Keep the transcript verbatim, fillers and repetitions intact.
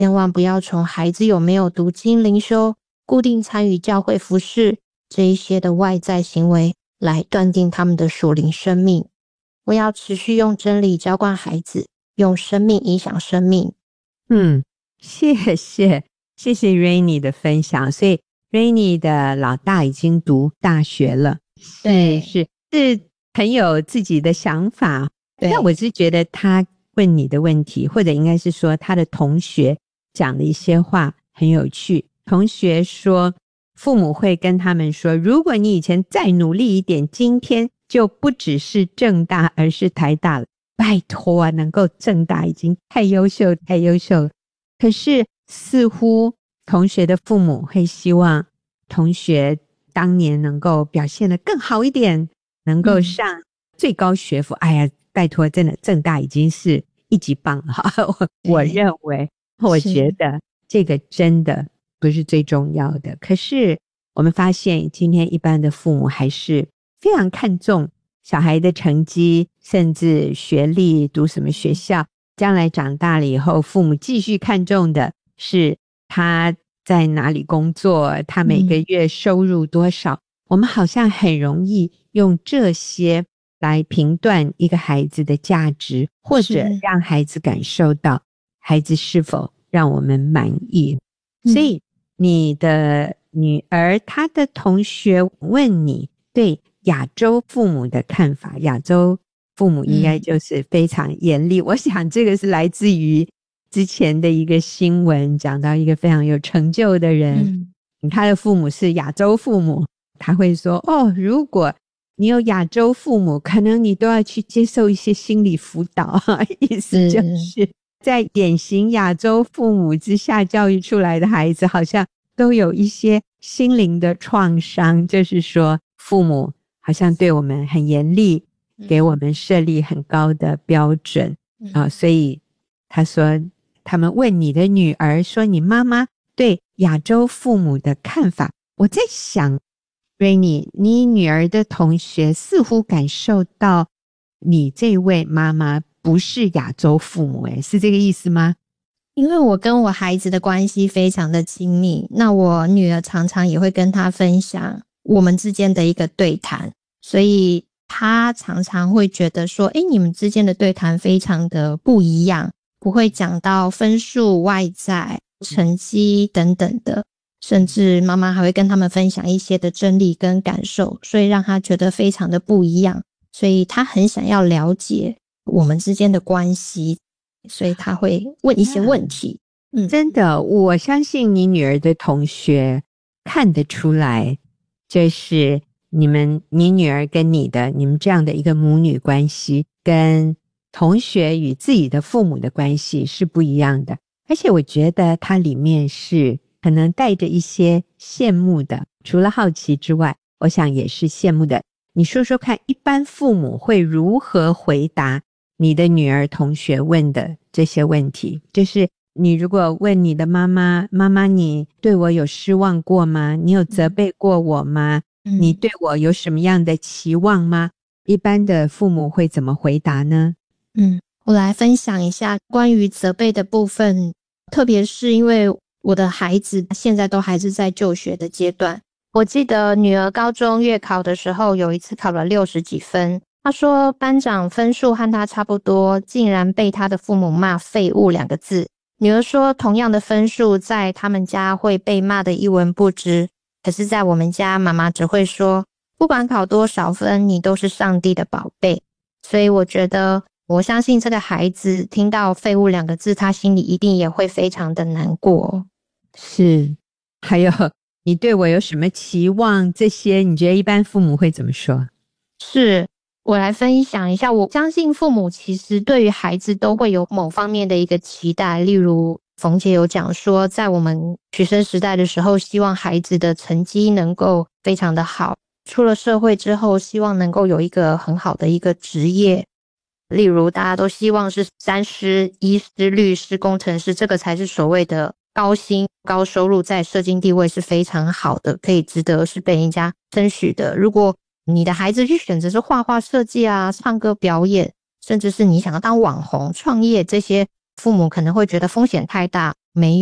千万不要从孩子有没有读经灵修、固定参与教会服事这一些的外在行为来断定他们的属灵生命。我要持续用真理浇灌孩子，用生命影响生命。 嗯，谢谢谢谢 Rainy 的分享。所以 Rainy 的老大已经读大学了， 对， 是是很有自己的想法。但我是觉得他问你的问题，或者应该是说他的同学讲的一些话很有趣。同学说父母会跟他们说，如果你以前再努力一点，今天就不只是政大而是台大了。拜托啊，能够政大已经太优秀太优秀了。可是似乎同学的父母会希望同学当年能够表现得更好一点，能够上最高学府。嗯、哎呀，拜托，真的政大已经是一级棒了。我, 我认为我觉得这个真的不是最重要的。可是我们发现今天一般的父母还是非常看重小孩的成绩，甚至学历，读什么学校，将来长大了以后父母继续看重的是他在哪里工作，他每个月收入多少、嗯、我们好像很容易用这些来评断一个孩子的价值，或者让孩子感受到孩子是否让我们满意、嗯、所以你的女儿她的同学问你对亚洲父母的看法，亚洲父母应该就是非常严厉、嗯、我想这个是来自于之前的一个新闻，讲到一个非常有成就的人、嗯、他的父母是亚洲父母，他会说哦，如果你有亚洲父母，可能你都要去接受一些心理辅导，意思就是在典型亚洲父母之下教育出来的孩子好像都有一些心灵的创伤，就是说父母好像对我们很严厉，给我们设立很高的标准、嗯啊、所以他说他们问你的女儿说你妈妈对亚洲父母的看法。我在想 Rainy 你女儿的同学似乎感受到你这位妈妈不是亚洲父母，诶，是这个意思吗？ 因为我跟我孩子的关系非常的亲密，那我女儿常常也会跟她分享我们之间的一个对谈，所以她常常会觉得说诶，你们之间的对谈非常的不一样，不会讲到分数、外在、成绩等等的，甚至妈妈还会跟他们分享一些的真理跟感受，所以让她觉得非常的不一样，所以她很想要了解我们之间的关系，所以她会问一些问题。 嗯，真的，我相信你女儿的同学看得出来，就是你们你女儿跟你的你们这样的一个母女关系跟同学与自己的父母的关系是不一样的，而且我觉得它里面是可能带着一些羡慕的，除了好奇之外，我想也是羡慕的。你说说看，一般父母会如何回答你的女儿同学问的这些问题？就是你如果问你的妈妈，妈妈你对我有失望过吗？你有责备过我吗？嗯、你对我有什么样的期望吗？一般的父母会怎么回答呢？ 嗯，我来分享一下关于责备的部分，特别是因为我的孩子现在都还是在就学的阶段。我记得女儿高中月考的时候，有一次考了六十几分，她说班长分数和她差不多，竟然被她的父母骂废物两个字。女儿说同样的分数在他们家会被骂得一文不值，可是在我们家妈妈只会说不管考多少分你都是上帝的宝贝。所以我觉得我相信这个孩子听到废物两个字，他心里一定也会非常的难过。 是，还有你对我有什么期望，这些你觉得一般父母会怎么说？ 是，我来分享一下，我相信父母其实对于孩子都会有某方面的一个期待，例如冯姐有讲说在我们学生时代的时候，希望孩子的成绩能够非常的好，出了社会之后希望能够有一个很好的一个职业，例如大家都希望是三师、医师、律师、工程师，这个才是所谓的高薪高收入，在社经地位是非常好的，可以值得是被人家称许的。如果你的孩子去选择是画画设计啊、唱歌表演，甚至是你想要当网红创业，这些父母可能会觉得风险太大， 没有。